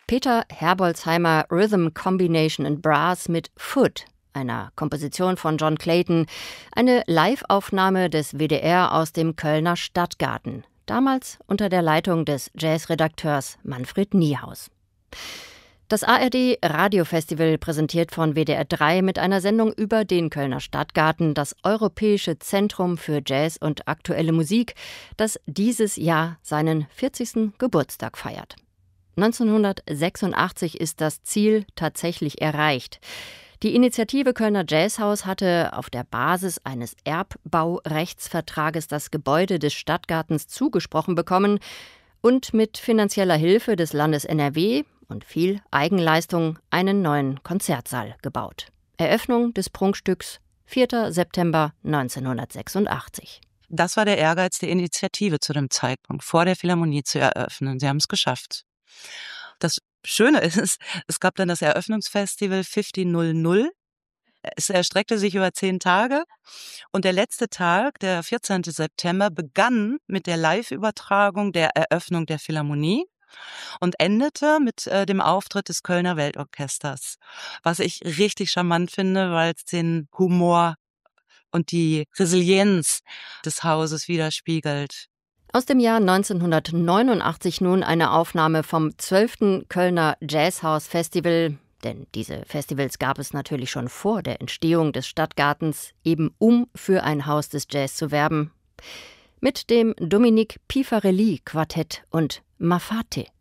Peter Herbolzheimer Rhythm Combination in Brass mit Foot, einer Komposition von John Clayton, eine Live-Aufnahme des WDR aus dem Kölner Stadtgarten, damals unter der Leitung des Jazzredakteurs Manfred Niehaus. Das ARD-Radiofestival, präsentiert von WDR 3 mit einer Sendung über den Kölner Stadtgarten, das Europäische Zentrum für Jazz und aktuelle Musik, das dieses Jahr seinen 40. Geburtstag feiert. 1986 ist das Ziel tatsächlich erreicht. Die Initiative Kölner Jazzhaus hatte auf der Basis eines Erbbaurechtsvertrages das Gebäude des Stadtgartens zugesprochen bekommen und mit finanzieller Hilfe des Landes NRW und viel Eigenleistung einen neuen Konzertsaal gebaut. Eröffnung des Prunkstücks 4. September 1986. Das war der Ehrgeiz der Initiative zu dem Zeitpunkt, vor der Philharmonie zu eröffnen. Sie haben es geschafft. Das Schöne ist, es gab dann das Eröffnungsfestival 1500. Es erstreckte sich über 10 Tage und der letzte Tag, der 14. September, begann mit der Live-Übertragung der Eröffnung der Philharmonie und endete mit dem Auftritt des Kölner Weltorchesters, was ich richtig charmant finde, weil es den Humor und die Resilienz des Hauses widerspiegelt. Aus dem Jahr 1989 nun eine Aufnahme vom 12. Kölner Jazzhaus-Festival, denn diese Festivals gab es natürlich schon vor der Entstehung des Stadtgartens, eben um für ein Haus des Jazz zu werben, mit dem Dominique Pifarelli Quartett und Mafate.